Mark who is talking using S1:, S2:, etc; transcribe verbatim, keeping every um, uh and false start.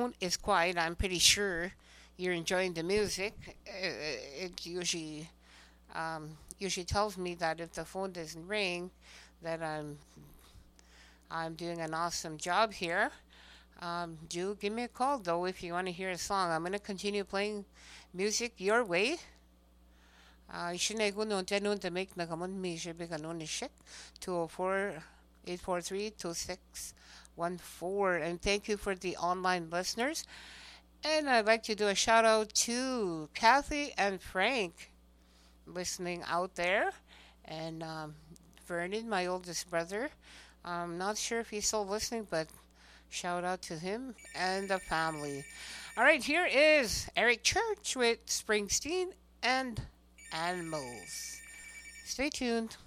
S1: is quiet, I'm pretty sure you're enjoying the music. Uh, It usually um, usually tells me that if the phone doesn't ring, that I'm I'm doing an awesome job here. Um, do give me a call though if you want to hear a song. I'm gonna continue playing music your way. Uh, Ishinay ko noon tanong to make nagamon mi siya bigano ni shik two oh four eight four three two six one four. And thank you for the online listeners. And I'd like to do a shout out to Kathy and Frank listening out there, and um, Vernon, my oldest brother. I'm not sure if he's still listening, but shout out to him and the family. All right, here is Eric Church with Springsteen and Animals. Stay tuned.